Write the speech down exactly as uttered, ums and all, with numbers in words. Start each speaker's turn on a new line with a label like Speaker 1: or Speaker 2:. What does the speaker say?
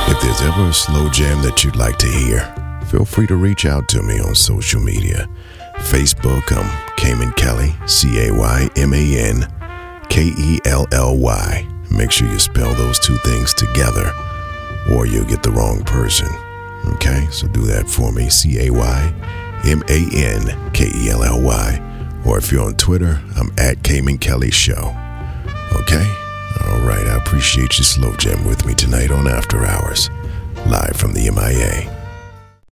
Speaker 1: If there's ever a slow jam that you'd like to hear, feel free to reach out to me on social media. Facebook, I'm Cayman Kelly, C A Y M A N K E L L Y. Make sure you spell those two things together or you'll get the wrong person. Okay, so do that for me, C A Y M A N K E L L Y. Or if you're on Twitter, I'm at Cayman Kelly Show. Okay? All right, I appreciate you slow jam with me tonight on After Hours, live from the M I A.